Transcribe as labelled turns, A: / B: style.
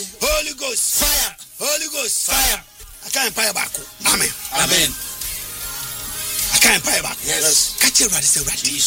A: Holy Ghost fire. Holy Ghost fire. I can't pay back. Amen. I can't pay back. Yes. Catch your radical.